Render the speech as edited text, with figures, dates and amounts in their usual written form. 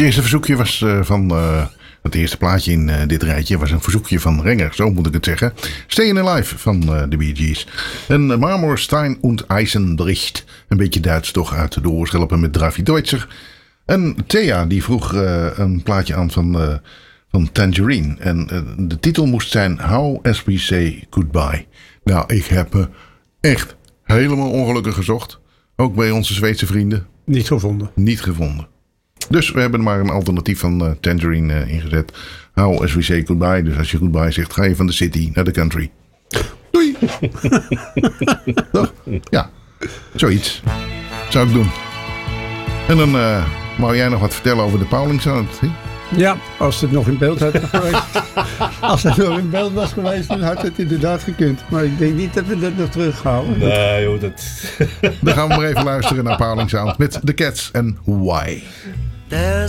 Het eerste verzoekje was het eerste plaatje in dit rijtje was een verzoekje van Renger, zo moet ik het zeggen. Stayin' Alive van de Bee Gees. En Marmor, Stein und Eisenbricht. Een beetje Duits toch uit de oorschelpen met Dravi Deutscher. En Thea die vroeg een plaatje aan van Tangerine. En de titel moest zijn How As We Say Goodbye. Nou, ik heb echt helemaal ongelukkig gezocht. Ook bij onze Zweedse vrienden. Niet gevonden. Dus we hebben er maar een alternatief van Tangerine ingezet. How As We Say Goodbye. Dus als je goodbye zegt, ga je van de city naar de country. Doei! Toch? Ja, zoiets. Zou ik doen. En dan mag jij nog wat vertellen over de Pauling Sound. Ja, als het nog in beeld had geweest. Als het nog in beeld was geweest, dan had het inderdaad gekund. Maar ik denk niet dat we dat nog terughouden. Nee joh, dat... Dan gaan we maar even luisteren naar Pauling Sound met The Cats en Why. There's